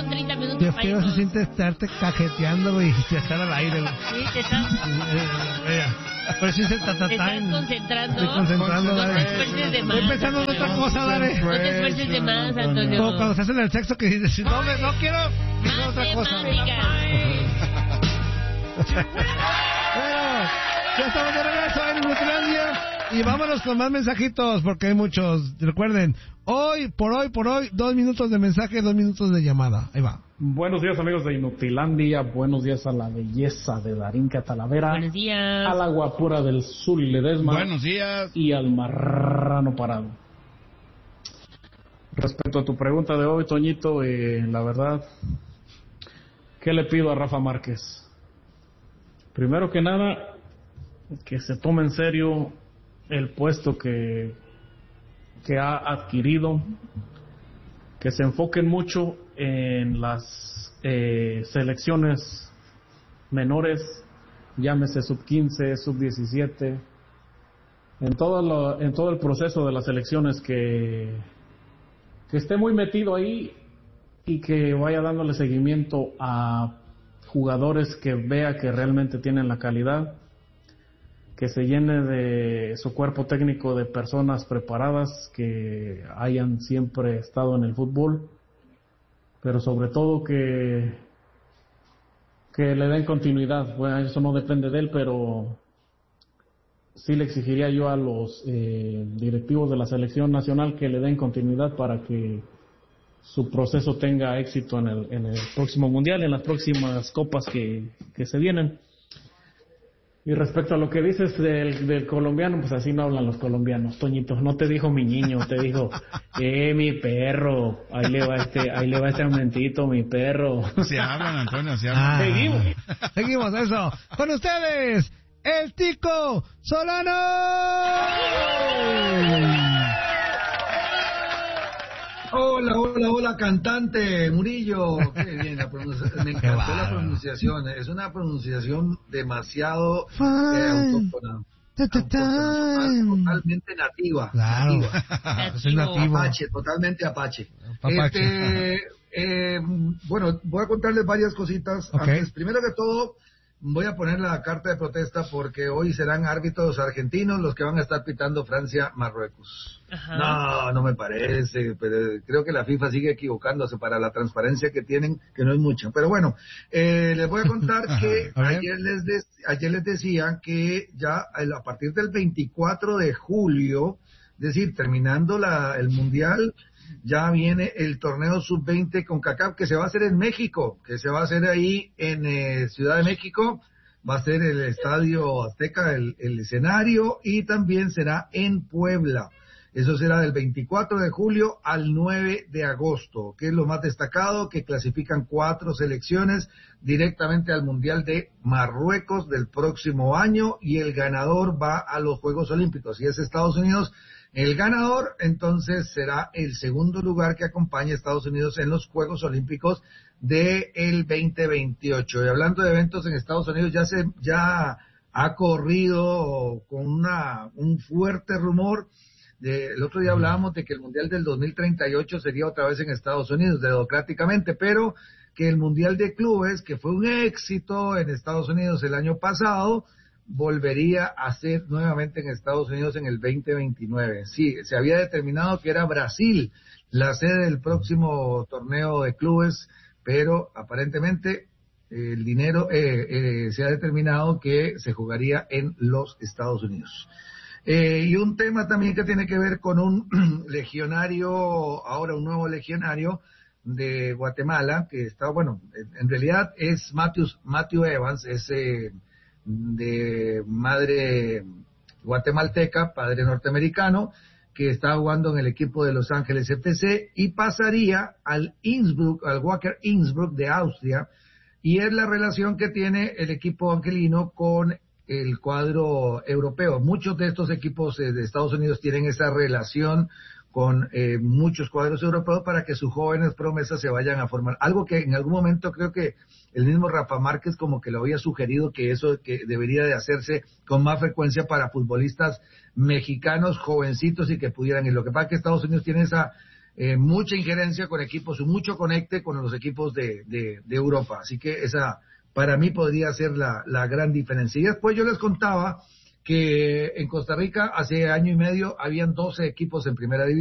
son 30 minutos Qué para feo se irnos. siente estarte cajeteando, güey, y estar al aire, güey. Sí, te estás Pero sí se concentrando. Estoy concentrando, No te Dare. esfuerces de más. Estoy pensando en otra Antonio. cosa, Dare. No te esfuerces de más, Antonio. Como cuando se hacen el sexo que dices, no quiero Más otra cosa. temáticas. Bueno, ya estamos de regreso en Nutlandia y vámonos con más mensajitos porque hay muchos. Recuerden, hoy, por hoy, 2 minutos de mensaje, 2 minutos de llamada. Ahí va. Buenos días, amigos de Inutilandia. Buenos días a la belleza de Darinka Talavera. Buenos días. A la guapura del Zul Ledesma. Buenos días. Y al marrano parado. Respecto a tu pregunta de hoy, Toñito, la verdad, ¿qué le pido a Rafa Márquez? Primero que nada, que se tome en serio el puesto que ha adquirido, que se enfoquen mucho en las selecciones menores, llámese sub-15, sub-17, en todo el proceso de las selecciones, que esté muy metido ahí y que vaya dándole seguimiento a jugadores que vea que realmente tienen la calidad, que se llene de su cuerpo técnico de personas preparadas que hayan siempre estado en el fútbol, pero sobre todo que le den continuidad. Bueno, eso no depende de él, pero sí le exigiría yo a los directivos de la selección nacional que le den continuidad para que su proceso tenga éxito en el próximo mundial, en las próximas copas que se vienen. Y respecto a lo que dices del colombiano, pues así no hablan los colombianos, Toñito. No te dijo mi niño, te dijo, mi perro, ahí le va este aumentito, mi perro. Se hablan, Antonio, se hablan. Seguimos eso. Con ustedes, el Tico Solano. Hola, cantante Murillo. Qué bien, me encantó la pronunciación. Es una pronunciación demasiado autóctona. Totalmente nativa. Claro. Es nativo. Apache, totalmente apache. Apache. Bueno, voy a contarles varias cositas. Okay. Antes, primero que todo, voy a poner la carta de protesta porque hoy serán árbitros argentinos los que van a estar pitando Francia-Marruecos. No me parece, pero creo que la FIFA sigue equivocándose para la transparencia que tienen, que no es mucha. Pero bueno, les voy a contar que ayer les decía que ya a partir del 24 de julio, es decir, terminando el Mundial, ya viene el torneo sub-20 con CONCACAF que se va a hacer en México, que se va a hacer ahí en Ciudad de México. Va a ser el Estadio Azteca el escenario, y también será en Puebla. Eso será del 24 de julio al 9 de agosto, que es lo más destacado, que clasifican 4 selecciones directamente al Mundial de Marruecos del próximo año, y el ganador va a los Juegos Olímpicos. Si es Estados Unidos el ganador, entonces será el segundo lugar que acompañe a Estados Unidos en los Juegos Olímpicos del 2028. Y hablando de eventos en Estados Unidos, ya ha corrido con un fuerte rumor. El otro día hablábamos de que el Mundial del 2038 sería otra vez en Estados Unidos, democráticamente, pero que el Mundial de Clubes, que fue un éxito en Estados Unidos el año pasado, volvería a ser nuevamente en Estados Unidos en el 2029. Sí, se había determinado que era Brasil la sede del próximo torneo de clubes, pero aparentemente el dinero se ha determinado que se jugaría en los Estados Unidos. Y un tema también que tiene que ver con un legionario, ahora un nuevo legionario de Guatemala, que está, bueno, en realidad es Matthew Evans, es de madre guatemalteca, padre norteamericano, que está jugando en el equipo de Los Ángeles FC, y pasaría al Wacker Innsbruck de Austria, y es la relación que tiene el equipo angelino con el cuadro europeo. Muchos de estos equipos de Estados Unidos tienen esa relación con muchos cuadros europeos para que sus jóvenes promesas se vayan a formar. Algo que en algún momento creo que el mismo Rafa Márquez como que lo había sugerido, que eso que debería de hacerse con más frecuencia para futbolistas mexicanos jovencitos y que pudieran ir. Lo que pasa es que Estados Unidos tiene mucha injerencia con equipos, mucho conecte con los equipos de Europa. Así que esa, para mí, podría ser la gran diferencia. Y después yo les contaba que en Costa Rica hace año y medio habían 12 equipos en primera división.